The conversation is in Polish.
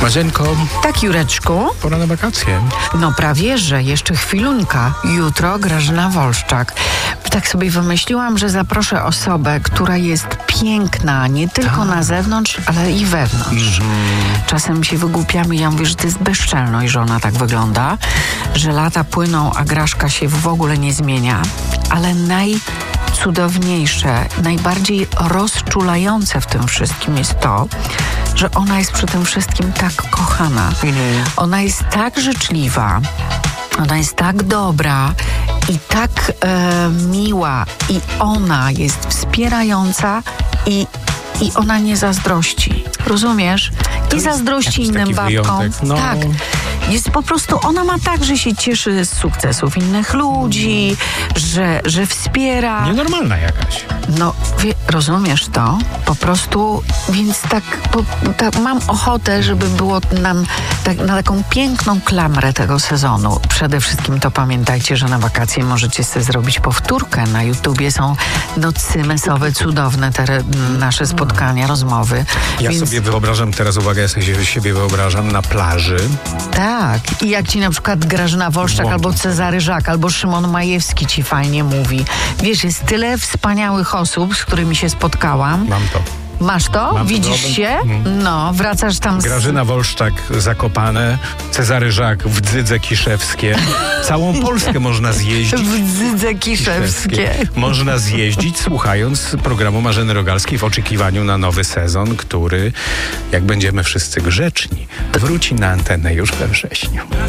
Mazieńko. Tak, Jureczku? Pora na wakacje. No prawie, że jeszcze chwilunka. Jutro Grażyna Wolszczak. Tak sobie wymyśliłam, że zaproszę osobę, która jest piękna, nie tylko na zewnątrz, ale i wewnątrz. Czasem się wygłupiamy i ja mówię, że to jest bezczelność, że ona tak wygląda, że lata płyną, a Graszka się w ogóle nie zmienia, ale najcudowniejsze, najbardziej rozczulające w tym wszystkim jest to, że ona jest przy tym wszystkim tak kochana. Ona jest tak życzliwa, ona jest tak dobra i tak miła i ona jest wspierająca i ona nie zazdrości. Rozumiesz? Nie zazdrości innym babkom. No. Tak. Jest po prostu, ona ma tak, że się cieszy z sukcesów innych ludzi, że wspiera. Nienormalna jakaś. No, rozumiesz to? Po prostu, więc tak mam ochotę, żeby było nam na taką piękną klamrę tego sezonu. Przede wszystkim to pamiętajcie, że na wakacje możecie sobie zrobić powtórkę. Na YouTubie są nocy mesowe, cudowne te nasze spotkania, rozmowy. Ja sobie wyobrażam, teraz uwaga, ja sobie siebie wyobrażam na plaży. Tak. I jak ci na przykład Grażyna Wolszczak, albo Cezary Żak, albo Szymon Majewski ci fajnie mówi. Wiesz, jest tyle wspaniałych osób, z którymi się spotkałam. Mam to. Masz to? Mam Widzisz to. się? No, wracasz tam Grażyna Wolszczak, Zakopane, Cezary Żak w Dzydze Kiszewskie. Całą Polskę można zjeździć. w Dzydze Kiszewskie. Można zjeździć, słuchając programu Marzeny Rogalskiej w oczekiwaniu na nowy sezon, który, jak będziemy wszyscy grzeczni, wróci na antenę już we wrześniu.